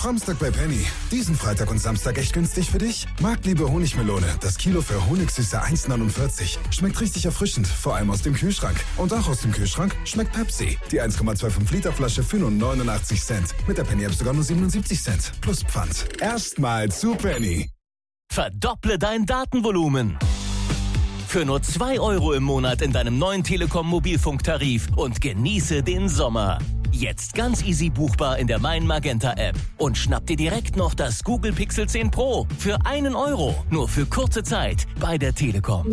Framstag bei Penny. Diesen Freitag und Samstag echt günstig für dich? Marktliebe Honigmelone. Das Kilo für Honigsüße 1,49. Schmeckt richtig erfrischend, vor allem aus dem Kühlschrank. Und auch aus dem Kühlschrank schmeckt Pepsi. Die 1,25 Liter Flasche für nur 89 Cent. Mit der Penny-App sogar nur 77 Cent. Plus Pfand. Erstmal zu Penny. Verdopple dein Datenvolumen. Für nur 2 € im Monat in deinem neuen Telekom-Mobilfunktarif und genieße den Sommer. Jetzt ganz easy buchbar in der Mein Magenta App. Und schnapp dir direkt noch das Google Pixel 10 Pro für 1 €. Nur für kurze Zeit bei der Telekom.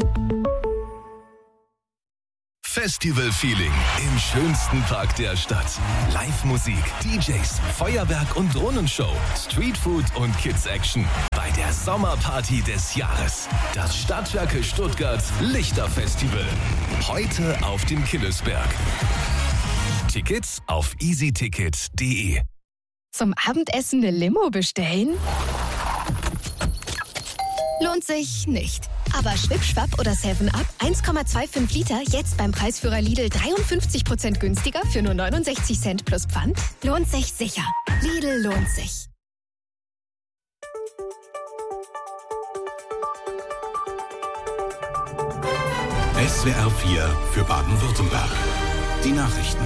Festival-Feeling im schönsten Park der Stadt. Live-Musik, DJs, Feuerwerk und Drohnenshow, Streetfood und Kids-Action. Bei der Sommerparty des Jahres. Das Stadtwerke Stuttgart Lichterfestival. Heute auf dem Killesberg. Tickets auf easyticket.de. Zum Abendessen eine Limo bestellen? Lohnt sich nicht. Aber Schwipp-Schwapp oder 7-Up 1,25 Liter jetzt beim Preisführer Lidl 53% günstiger für nur 69 Cent plus Pfand? Lohnt sich sicher. Lidl lohnt sich. SWR 4 für Baden-Württemberg. Die Nachrichten.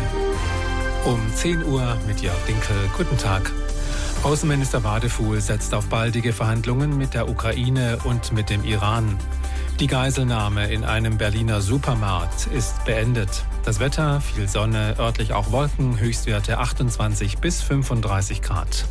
Um 10 Uhr mit Jörg Dinkel. Guten Tag. Außenminister Wadefuhl setzt auf baldige Verhandlungen mit der Ukraine und mit dem Iran. Die Geiselnahme in einem Berliner Supermarkt ist beendet. Das Wetter, viel Sonne, örtlich auch Wolken, Höchstwerte 28 bis 35 Grad.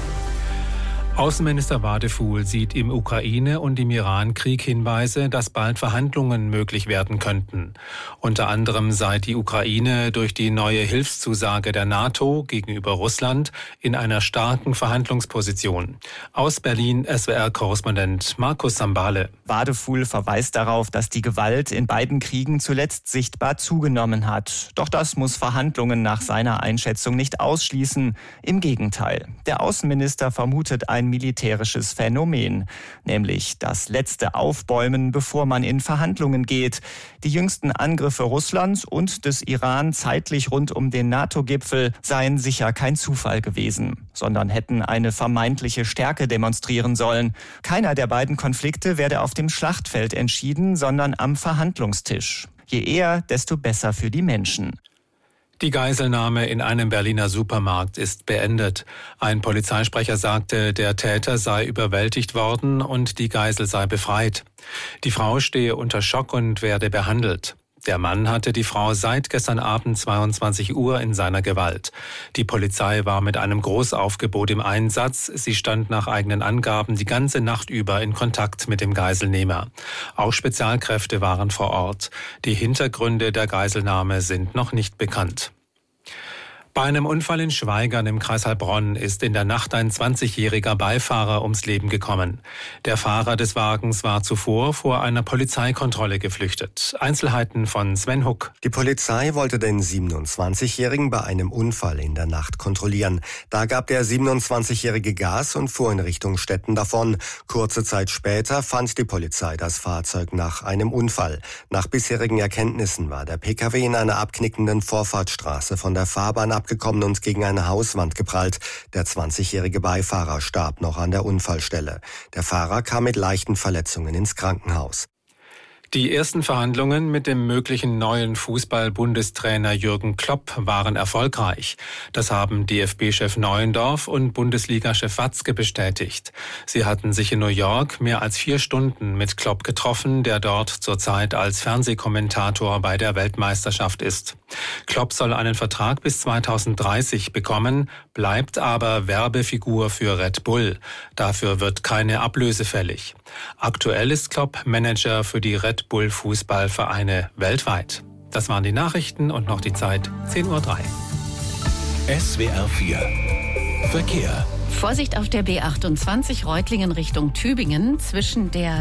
Außenminister Wadefuhl sieht im Ukraine- und im Iran-Krieg Hinweise, dass bald Verhandlungen möglich werden könnten. Unter anderem sei die Ukraine durch die neue Hilfszusage der NATO gegenüber Russland in einer starken Verhandlungsposition. Aus Berlin SWR-Korrespondent Markus Sambale. Wadefuhl verweist darauf, dass die Gewalt in beiden Kriegen zuletzt sichtbar zugenommen hat. Doch das muss Verhandlungen nach seiner Einschätzung nicht ausschließen. Im Gegenteil. Der Außenminister vermutet ein militärisches Phänomen, nämlich das letzte Aufbäumen, bevor man in Verhandlungen geht. Die jüngsten Angriffe Russlands und des Iran zeitlich rund um den NATO-Gipfel seien sicher kein Zufall gewesen, sondern hätten eine vermeintliche Stärke demonstrieren sollen. Keiner der beiden Konflikte werde auf dem Schlachtfeld entschieden, sondern am Verhandlungstisch. Je eher, desto besser für die Menschen. Die Geiselnahme in einem Berliner Supermarkt ist beendet. Ein Polizeisprecher sagte, der Täter sei überwältigt worden und die Geisel sei befreit. Die Frau stehe unter Schock und werde behandelt. Der Mann hatte die Frau seit gestern Abend 22 Uhr in seiner Gewalt. Die Polizei war mit einem Großaufgebot im Einsatz. Sie stand nach eigenen Angaben die ganze Nacht über in Kontakt mit dem Geiselnehmer. Auch Spezialkräfte waren vor Ort. Die Hintergründe der Geiselnahme sind noch nicht bekannt. Bei einem Unfall in Schwaigern im Kreis Heilbronn ist in der Nacht ein 20-jähriger Beifahrer ums Leben gekommen. Der Fahrer des Wagens war zuvor vor einer Polizeikontrolle geflüchtet. Einzelheiten von Sven Huck. Die Polizei wollte den 27-Jährigen bei einem Unfall in der Nacht kontrollieren. Da gab der 27-Jährige Gas und fuhr in Richtung Stetten davon. Kurze Zeit später fand die Polizei das Fahrzeug nach einem Unfall. Nach bisherigen Erkenntnissen war der Pkw in einer abknickenden Vorfahrtsstraße von der Fahrbahn abgekommen und gegen eine Hauswand geprallt. Der 20-jährige Beifahrer starb noch an der Unfallstelle. Der Fahrer kam mit leichten Verletzungen ins Krankenhaus. Die ersten Verhandlungen mit dem möglichen neuen Fußball-Bundestrainer Jürgen Klopp waren erfolgreich. Das haben DFB-Chef Neuendorf und Bundesliga-Chef Watzke bestätigt. Sie hatten sich in New York mehr als 4 Stunden mit Klopp getroffen, der dort zurzeit als Fernsehkommentator bei der Weltmeisterschaft ist. Klopp soll einen Vertrag bis 2030 bekommen, bleibt aber Werbefigur für Red Bull. Dafür wird keine Ablöse fällig. Aktuell ist Klopp Manager für die Red Bull Fußballvereine weltweit. Das waren die Nachrichten und noch die Zeit 10:03 Uhr. SWR 4 Verkehr. Vorsicht auf der B28 Reutlingen Richtung Tübingen zwischen der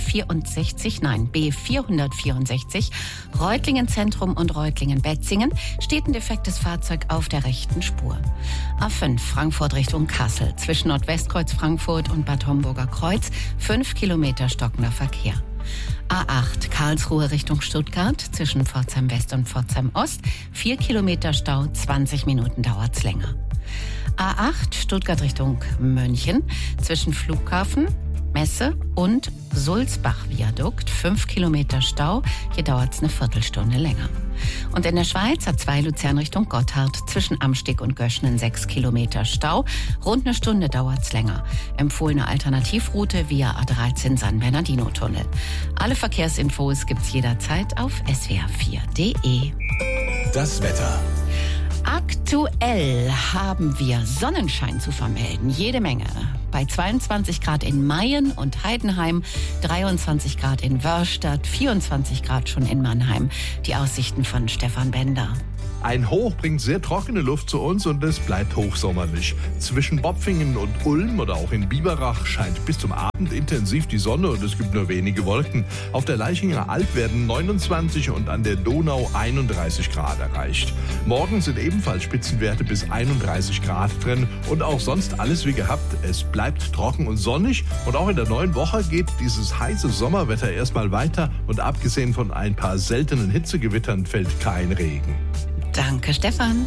B464 Reutlingen Zentrum und Reutlingen Betzingen steht ein defektes Fahrzeug auf der rechten Spur. A5 Frankfurt Richtung Kassel zwischen Nordwestkreuz Frankfurt und Bad Homburger Kreuz 5 Kilometer stockender Verkehr. A8 Karlsruhe Richtung Stuttgart zwischen Pforzheim West und Pforzheim Ost 4 Kilometer Stau, 20 Minuten dauert's länger. A8 Stuttgart Richtung München zwischen Flughafen, Messe und Sulzbach-Viadukt. 5 Kilometer Stau. Hier dauert es eine Viertelstunde länger. Und in der Schweiz A2 Luzern Richtung Gotthard zwischen Amsteg und Göschenen 6 Kilometer Stau. Rund eine Stunde dauert es länger. Empfohlene Alternativroute via A13 San Bernardino-Tunnel. Alle Verkehrsinfos gibt's jederzeit auf swr4.de. Das Wetter. Aktuell haben wir Sonnenschein zu vermelden, jede Menge. Bei 22 Grad in Mayen und Heidenheim, 23 Grad in Wörrstadt, 24 Grad schon in Mannheim. Die Aussichten von Stefan Bender. Ein Hoch bringt sehr trockene Luft zu uns und es bleibt hochsommerlich. Zwischen Bopfingen und Ulm oder auch in Biberach scheint bis zum Abend intensiv die Sonne und es gibt nur wenige Wolken. Auf der Leichinger Alb werden 29 und an der Donau 31 Grad erreicht. Morgen sind ebenfalls Spitzenwerte bis 31 Grad drin und auch sonst alles wie gehabt. Es bleibt trocken und sonnig und auch in der neuen Woche geht dieses heiße Sommerwetter erstmal weiter und abgesehen von ein paar seltenen Hitzegewittern fällt kein Regen. Danke, Stefan.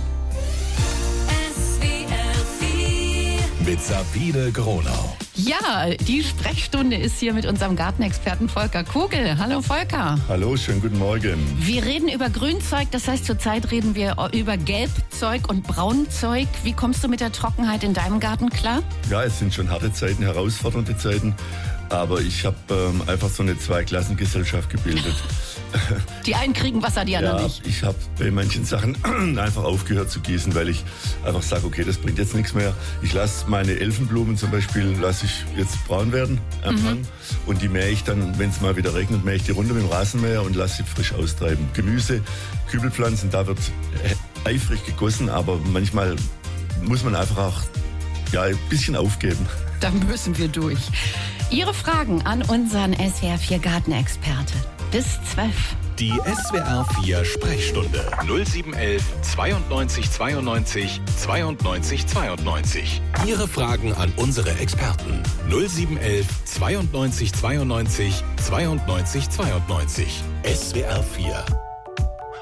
Mit Sabine Gronau. Ja, die Sprechstunde ist hier mit unserem Gartenexperten Volker Kugel. Hallo Volker. Hallo, schönen guten Morgen. Wir reden über Grünzeug, das heißt zurzeit reden wir über Gelbzeug und Braunzeug. Wie kommst du mit der Trockenheit in deinem Garten klar? Ja, es sind schon harte Zeiten, herausfordernde Zeiten. Aber ich habe einfach so eine Zweiklassengesellschaft gebildet. Die einen kriegen Wasser, die anderen nicht. Ich habe bei manchen Sachen einfach aufgehört zu gießen, weil ich einfach sage, okay, das bringt jetzt nichts mehr. Ich lasse meine Elfenblumen zum Beispiel, lasse ich jetzt braun werden am Hang. Und die mähe ich dann, wenn es mal wieder regnet, mähe ich die runter mit dem Rasenmäher und lasse sie frisch austreiben. Gemüse, Kübelpflanzen, da wird eifrig gegossen, aber manchmal muss man einfach auch ein bisschen aufgeben. Da müssen wir durch. Ihre Fragen an unseren SWR4 Gartenexperte. Bis 12. Die SWR4 Sprechstunde 0711 92 92 92 92. Ihre Fragen an unsere Experten 0711 92 92 92 92. SWR4